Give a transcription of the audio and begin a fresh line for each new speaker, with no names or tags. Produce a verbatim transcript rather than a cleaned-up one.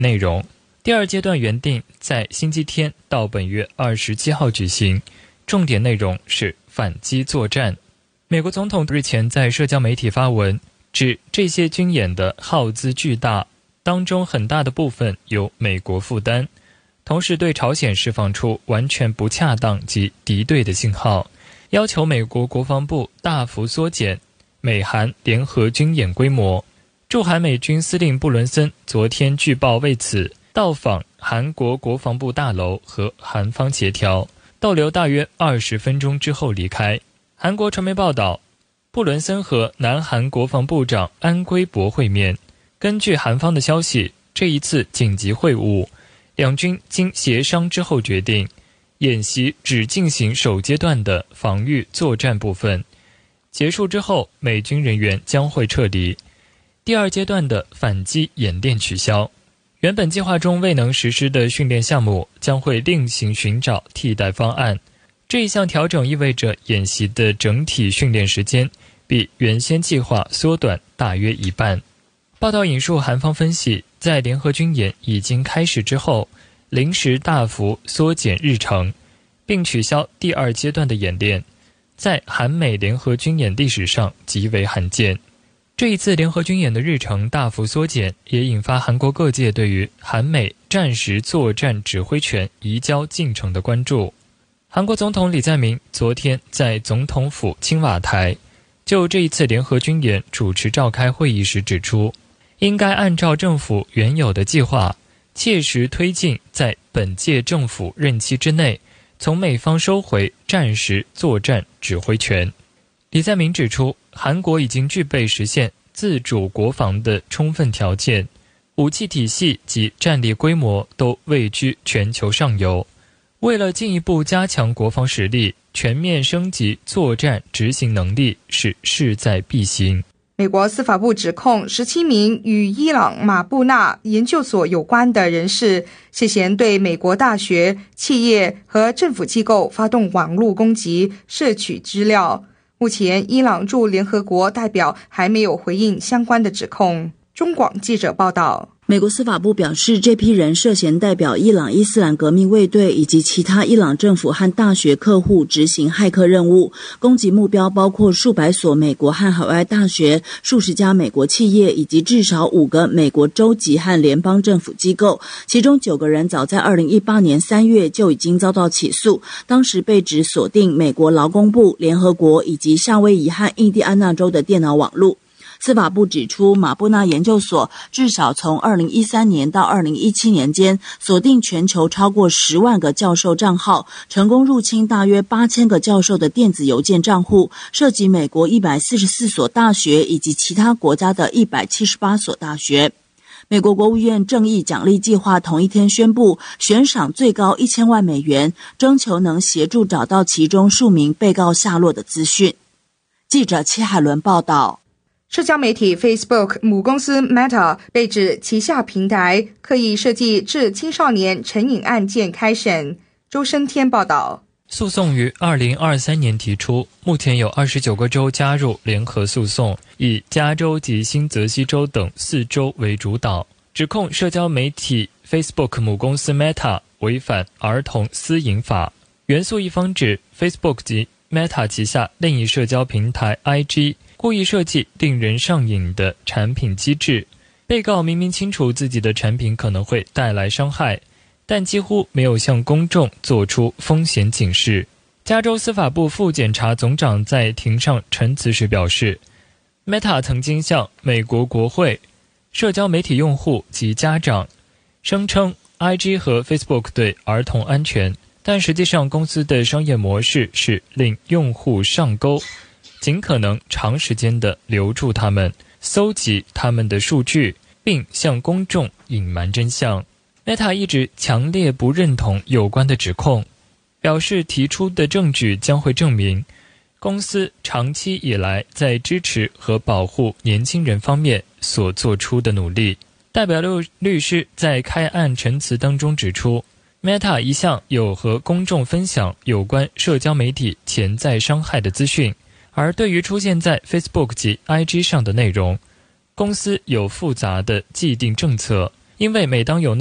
内容。第二阶段原定在星期天到本月二十七号举行，重点内容是反击作战。美国总统日前在社交媒体发文，指这些军演的耗资巨大，当中很大的部分由美国负担，同时对朝鲜释放出完全不恰当及敌对的信号，要求美国国防部大幅缩减美韩联合军演规模。驻韩美军司令布伦森昨天据报为此到访韩国国防部大楼和韩方协调，逗留大约二十分钟之后离开。韩国传媒报道，布伦森和南韩国防部长安圭博会面。根据韩方的消息，这一次紧急会晤，两军经协商之后决定，演习只进行首阶段的防御作战部分，结束之后美军人员将会撤离，第二阶段的反击演练取消。原本计划中未能实施的训练项目将会另行寻找替代方案。这一项调整意味着演习的整体训练时间比原先计划缩短大约一半。报道引述韩方分析，在联合军演已经开始之后，临时大幅缩减日程，并取消第二阶段的演练，在韩美联合军演历史上极为罕见。这一次联合军演的日程大幅缩减，也引发韩国各界对于韩美战时作战指挥权移交进程的关注。韩国总统李在明昨天在总统府青瓦台就这一次联合军演主持召开会议时指出，应该按照政府原有的计划，切实推进在本届政府任期之内从美方收回战时作战指挥权。李在明指出，韩国已经具备实现自主国防的充分条件，武器体系及战力规模都位居全球上游。为了进一步加强国防实力，全面升级作战执行能力是势在必行。
美国司法部指控十七名与伊朗马布纳研究所有关的人士涉嫌对美国大学、企业和政府机构发动网络攻击，摄取资料。目前，伊朗驻联合国代表还没有回应相关的指控。中广记者报道。
美国司法部表示，这批人涉嫌代表伊朗伊斯兰革命卫队以及其他伊朗政府和大学客户执行骇客任务，攻击目标包括数百所美国和海外大学、数十家美国企业以及至少五个美国州级和联邦政府机构，其中九个人早在二零一八年三月就已经遭到起诉，当时被指锁定美国劳工部、联合国以及夏威夷和印第安纳州的电脑网路。司法部指出，马布纳研究所至少从二零一三年到二零一七年间，锁定全球超过十万个教授账号，成功入侵大约八千个教授的电子邮件账户，涉及美国一百四十四所大学以及其他国家的一百七十八所大学。美国国务院正义奖励计划同一天宣布，悬赏最高一千万美元，征求能协助找到其中数名被告下落的资讯。记者戚海伦报道。
社交媒体 Facebook 母公司 Meta 被指旗下平台刻意设计致青少年成瘾案件开审。周生天报道。
诉讼于二零二三年提出，目前有二十九个州加入联合诉讼，以加州及新泽西州等四州为主导，指控社交媒体 Facebook 母公司 Meta 违反儿童私隐法。原诉一方指 Facebook 及 Meta 旗下另一社交平台 I G故意设计令人上瘾的产品机制，被告明明清楚自己的产品可能会带来伤害，但几乎没有向公众做出风险警示。加州司法部副检察总长在庭上陈词时表示， Meta 曾经向美国国会、社交媒体用户及家长声称 I G 和 Facebook 对儿童安全，但实际上公司的商业模式是令用户上钩，尽可能长时间地留住他们，搜集他们的数据，并向公众隐瞒真相。 Meta 一直强烈不认同有关的指控，表示提出的证据将会证明公司长期以来在支持和保护年轻人方面所做出的努力。代表律师在开案陈词当中指出， Meta 一向有和公众分享有关社交媒体潜在伤害的资讯，而对于出现在 Facebook 及 I G 上的内容，公司有复杂的既定政策， 因为每当有